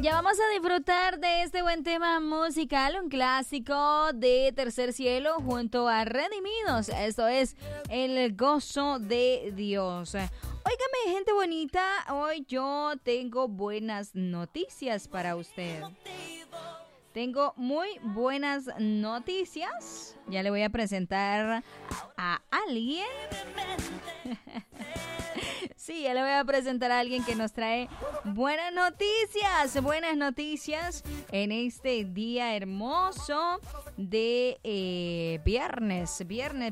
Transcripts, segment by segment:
Ya vamos a disfrutar de este buen tema musical, un clásico de Tercer Cielo junto a Redimidos. Esto es El Gozo de Dios. Óigame, gente bonita, hoy yo tengo buenas noticias para usted. Tengo muy buenas noticias. Ya le voy a presentar a alguien. Sí, ya le voy a presentar a alguien que nos trae buenas noticias en este día hermoso de viernes.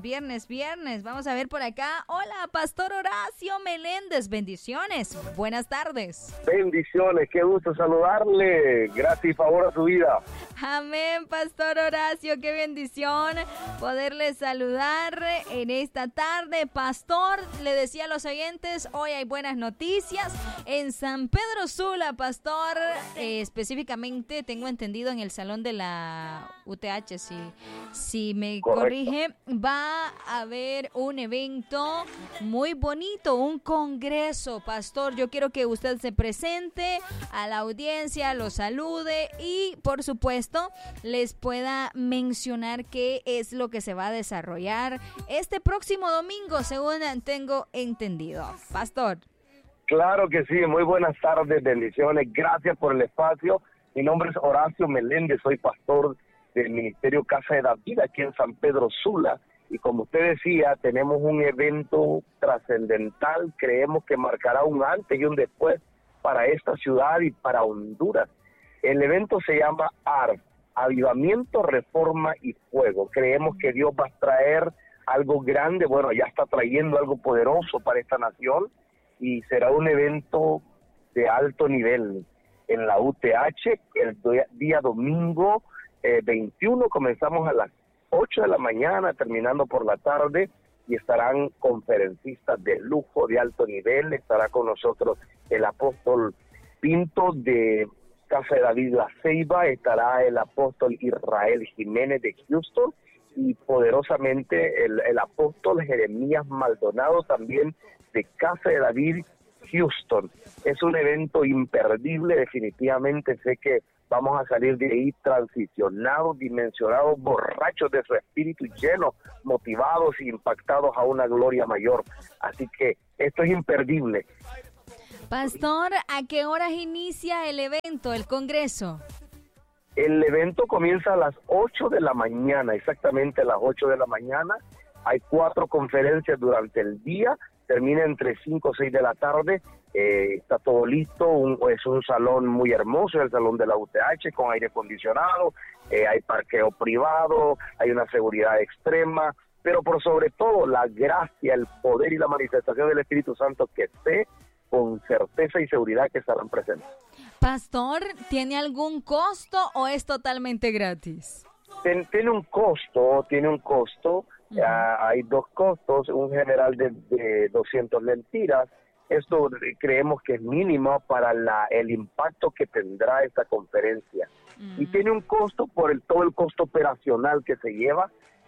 Vamos a ver por acá. Hola, Pastor Horacio Meléndez, bendiciones. Buenas tardes. Bendiciones, qué gusto saludarle. Gracias y favor a su vida. Amén, Pastor Horacio, qué bendición poderle saludar en esta tarde. Pastor, le decía a los oyentes, hoy hay buenas noticias en San Pedro Sula, Pastor, específicamente tengo entendido en el salón de la UTH, si me corrige, va a haber un evento muy bonito, un congreso, Pastor. Yo quiero que usted se presente a la audiencia, lo salude y, por supuesto, les pueda mencionar qué es lo que se va a desarrollar este próximo domingo, según tengo entendido. Pastor. Claro que sí, muy buenas tardes, bendiciones, gracias por el espacio. Mi nombre es Horacio Meléndez, soy pastor del Ministerio Casa de David aquí en San Pedro Sula, y como usted decía, tenemos un evento trascendental, creemos que marcará un antes y un después para esta ciudad y para Honduras. El evento se llama ARF, Avivamiento, Reforma y Fuego. Creemos que Dios va a traer algo grande, bueno, ya está trayendo algo poderoso para esta nación, y será un evento de alto nivel en la UTH el día domingo 21. Comenzamos a las 8 de la mañana, terminando por la tarde, y estarán conferencistas de lujo, de alto nivel. Estará con nosotros el apóstol Pinto de Casa de David La Ceiba, estará el apóstol Israel Jiménez de Houston, y poderosamente el apóstol Jeremías Maldonado también de Casa de David Houston. Es un evento imperdible, definitivamente. Sé que vamos a salir de ahí transicionados, dimensionados, borrachos de su espíritu, llenos, motivados e impactados a una gloria mayor. Así que esto es imperdible. Pastor, ¿a qué horas inicia el evento, el congreso? El evento comienza a las 8 de la mañana, exactamente a las 8 de la mañana. Hay 4 conferencias durante el día, termina entre 5 o 6 de la tarde. Está todo listo, es un salón muy hermoso, el salón de la UTH con aire acondicionado, hay parqueo privado, hay una seguridad extrema, pero por sobre todo la gracia, el poder y la manifestación del Espíritu Santo, que sé con certeza y seguridad que estarán presentes. Pastor, ¿tiene algún costo o es totalmente gratis? Tiene un costo. Hay 2 costos, un general de 200 lempiras. Esto creemos que es mínimo para el impacto que tendrá esta conferencia. Y tiene un costo por todo el costo operacional que se lleva,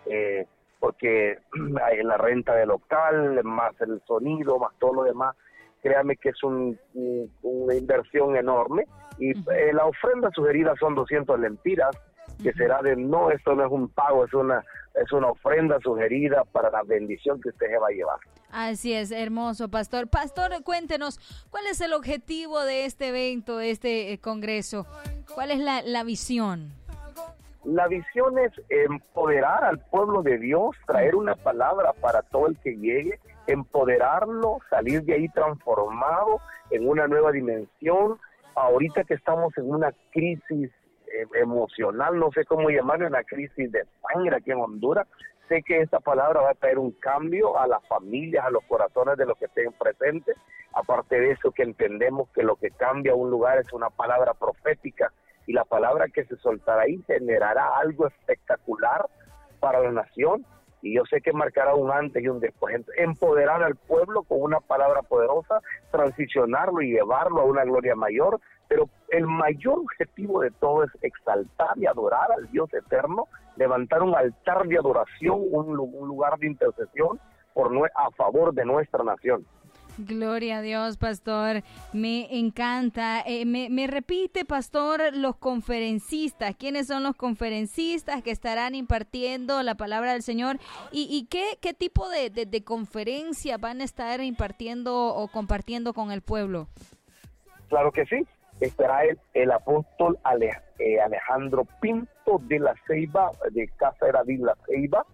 porque hay la renta del local, más el sonido, más todo lo demás. Créame que es una inversión enorme, y la ofrenda sugerida son 200 lempiras, que será esto no es un pago, es una ofrenda sugerida para la bendición que usted se va a llevar. Así es, hermoso, Pastor. Pastor, cuéntenos, ¿cuál es el objetivo de este evento, de este congreso? ¿Cuál es la visión? La visión es empoderar al pueblo de Dios, traer una palabra para todo el que llegue, empoderarlo, salir de ahí transformado en una nueva dimensión. Ahorita que estamos en una crisis emocional, no sé cómo llamarlo, una crisis de sangre aquí en Honduras, sé que esta palabra va a traer un cambio a las familias, a los corazones de los que estén presentes. Aparte de eso, que entendemos que lo que cambia un lugar es una palabra profética, y la palabra que se soltará ahí generará algo espectacular para la nación, y yo sé que marcará un antes y un después. Empoderar al pueblo con una palabra poderosa, transicionarlo y llevarlo a una gloria mayor, pero el mayor objetivo de todo es exaltar y adorar al Dios eterno, levantar un altar de adoración, un lugar de intercesión a favor de nuestra nación. Gloria a Dios, pastor. Me encanta. Me repite, pastor, los conferencistas. ¿Quiénes son los conferencistas que estarán impartiendo la palabra del Señor? ¿Y qué tipo de conferencia van a estar impartiendo o compartiendo con el pueblo? Claro que sí. Estará el apóstol Alejandro Pinto de la Ceiba, de Casa de David La Ceiba,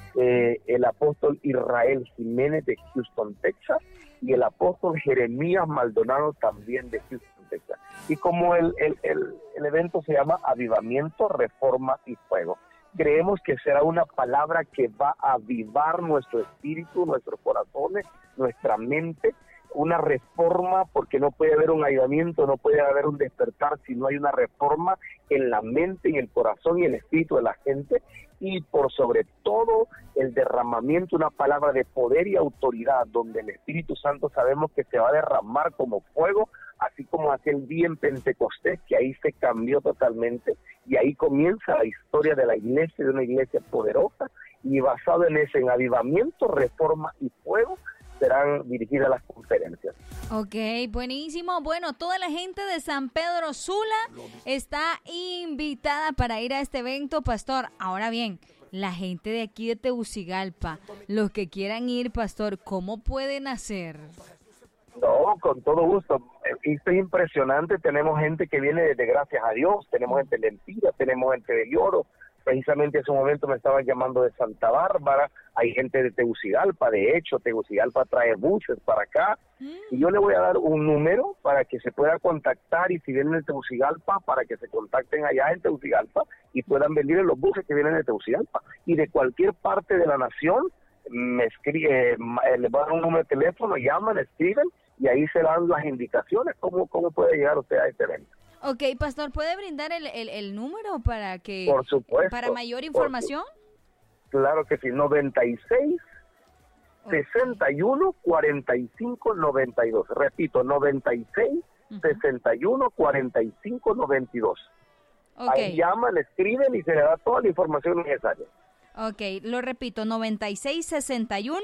el apóstol Israel Jiménez de Houston, Texas, y el apóstol Jeremías Maldonado también de Houston, Texas. Y como el evento se llama Avivamiento, Reforma y Fuego, creemos que será una palabra que va a avivar nuestro espíritu, nuestros corazones, nuestra mente, una reforma, porque no puede haber un avivamiento, no puede haber un despertar si no hay una reforma en la mente, en el corazón y el espíritu de la gente, y por sobre todo el derramamiento, una palabra de poder y autoridad, donde el Espíritu Santo sabemos que se va a derramar como fuego, así como aquel día en Pentecostés, que ahí se cambió totalmente, y ahí comienza la historia de la iglesia, de una iglesia poderosa, y basado en ese, en avivamiento, reforma y fuego, serán dirigidas las conferencias. Ok, buenísimo. Bueno, toda la gente de San Pedro Sula está invitada para ir a este evento, pastor. Ahora bien, la gente de aquí de Tegucigalpa, los que quieran ir, pastor, ¿cómo pueden hacer? No, con todo gusto. Esto es impresionante. Tenemos gente que viene desde Gracias a Dios, tenemos gente de Lempira, tenemos gente de Lloro. Precisamente en ese momento me estaban llamando de Santa Bárbara, hay gente de Tegucigalpa, de hecho, Tegucigalpa trae buses para acá, y yo le voy a dar un número para que se pueda contactar, y si vienen de Tegucigalpa, para que se contacten allá en Tegucigalpa, y puedan venir en los buses que vienen de Tegucigalpa, y de cualquier parte de la nación, me escribe, les voy a dar un número de teléfono, llaman, escriben, y ahí se dan las indicaciones, cómo puede llegar usted a este evento. Ok, pastor, ¿puede brindar el número para que... Por supuesto. Para mayor información? Claro que sí, 96 61 45 92. Repito, 96 61 45 92. Okay. Ahí llaman, escriben y se le da toda la información necesaria. Ok, lo repito, 96 61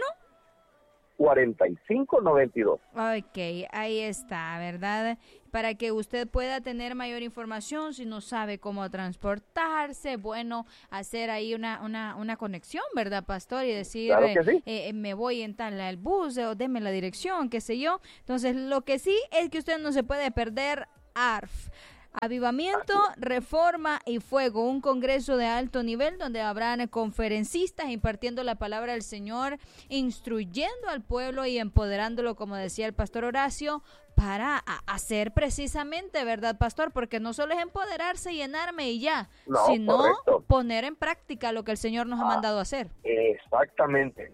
4592. Ok, ahí está, ¿verdad? Para que usted pueda tener mayor información, si no sabe cómo transportarse, bueno, hacer ahí una conexión, ¿verdad, pastor? Y decir, claro que sí. Me voy en tal al bus, o deme la dirección, qué sé yo. Entonces, lo que sí es que usted no se puede perder ARF. Avivamiento, Reforma y Fuego, un congreso de alto nivel donde habrán conferencistas impartiendo la palabra del Señor, instruyendo al pueblo y empoderándolo, como decía el pastor Horacio, para hacer precisamente, ¿verdad, pastor? Porque no solo es empoderarse y llenarme y ya, sino correcto, poner en práctica lo que el Señor nos ha mandado a hacer. Exactamente.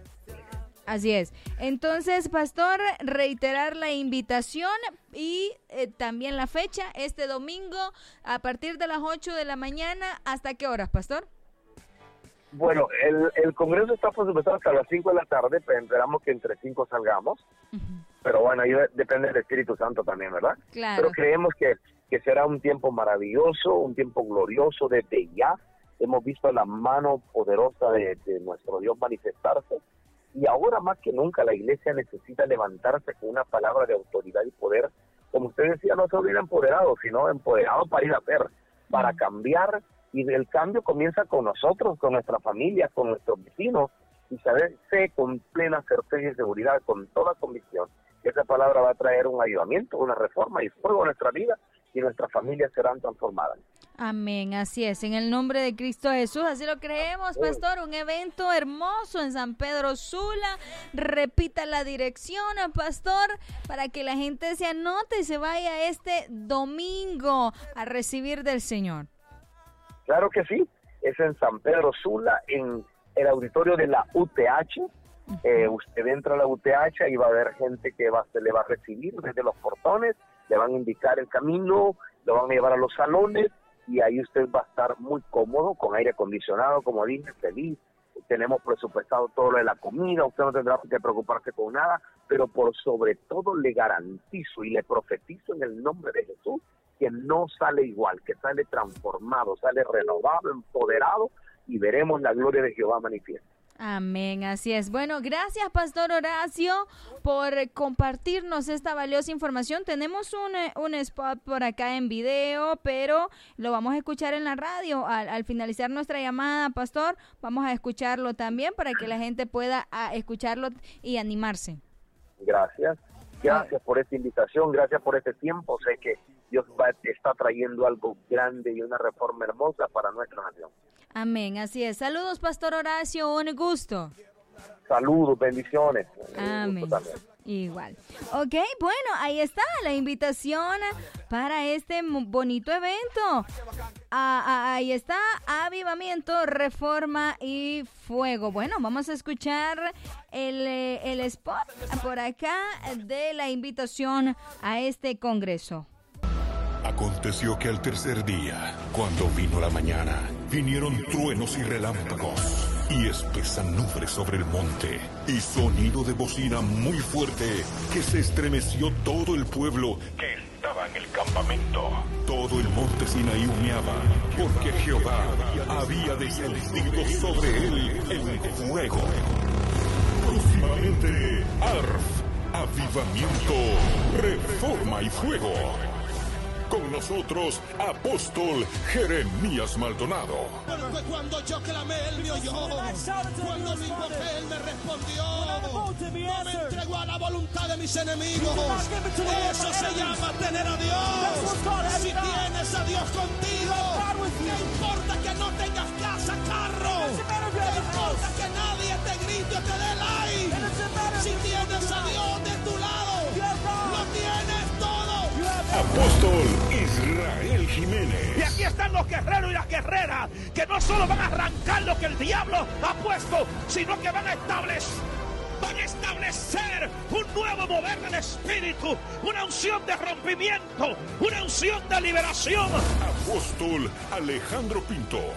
Así es. Entonces, pastor, reiterar la invitación y también la fecha, este domingo, a partir de las 8 de la mañana, ¿hasta qué horas, pastor? Bueno, el congreso está por supuesto hasta las 5 de la tarde, pero esperamos que entre 5 salgamos. Pero bueno, ahí depende del Espíritu Santo también, ¿verdad? Claro. Pero creemos que será un tiempo maravilloso, un tiempo glorioso desde ya. Hemos visto la mano poderosa de nuestro Dios manifestarse. Y ahora más que nunca la iglesia necesita levantarse con una palabra de autoridad y poder. Como usted decía, no solo ir empoderado, sino empoderado para ir a hacer, para cambiar. Y el cambio comienza con nosotros, con nuestra familia, con nuestros vecinos. Y saberse con plena certeza y seguridad, con toda convicción, que esa palabra va a traer un ayudamiento, una reforma y fuego a nuestra vida, y nuestras familias serán transformadas. Amén, así es, en el nombre de Cristo Jesús, así lo creemos, pastor, un evento hermoso en San Pedro Sula. Repita la dirección, pastor, para que la gente se anote y se vaya este domingo a recibir del Señor. Claro que sí, es en San Pedro Sula, en el auditorio de la UTH. Usted entra a la UTH y va a haber gente que se le va a recibir desde los portones, le van a indicar el camino, lo van a llevar a los salones, y ahí usted va a estar muy cómodo, con aire acondicionado, como dije, feliz. Tenemos presupuestado todo lo de la comida, usted no tendrá que preocuparse con nada, pero por sobre todo le garantizo y le profetizo en el nombre de Jesús que no sale igual, que sale transformado, sale renovado, empoderado, y veremos la gloria de Jehová manifiesta. Amén, así es. Bueno, gracias, Pastor Horacio, por compartirnos esta valiosa información. Tenemos un spot por acá en video, pero lo vamos a escuchar en la radio. Al finalizar nuestra llamada, Pastor, vamos a escucharlo también para que la gente pueda escucharlo y animarse. Gracias por esta invitación, gracias por este tiempo. Sé que Dios está trayendo algo grande y una reforma hermosa para nuestra nación. Amén, así es. Saludos, Pastor Horacio, un gusto. Saludos, bendiciones. Amén. Igual. Ok, bueno, ahí está la invitación para este bonito evento. Ahí está, Avivamiento, Reforma y Fuego. Bueno, vamos a escuchar el spot por acá de la invitación a este congreso. Aconteció que al tercer día, cuando vino la mañana, vinieron truenos y relámpagos, y espesa nube sobre el monte, y sonido de bocina muy fuerte, que se estremeció todo el pueblo que estaba en el campamento. Todo el monte Sinaí humeaba, porque Jehová había descendido sobre él en fuego. Próximamente, Avivamiento, Reforma y Fuego. Con nosotros, Apóstol Jeremías Maldonado. Porque cuando yo clamé, Él me oyó. Cuando lo invoqué, Él me respondió. No me entregó a la voluntad de mis enemigos. Eso se llama tener a Dios. Si tienes a Dios contigo, ¿qué importa que no tengas casa, carro? ¿Qué importa que nadie te grite o te dé like? Si tienes a Dios de tu lado, lo tienes todo. Apóstol Israel Jiménez. Y aquí están los guerreros y las guerreras, que no solo van a arrancar lo que el diablo ha puesto, sino que van a establecer un nuevo mover del espíritu, una unción de rompimiento, una unción de liberación. Apóstol Alejandro Pinto.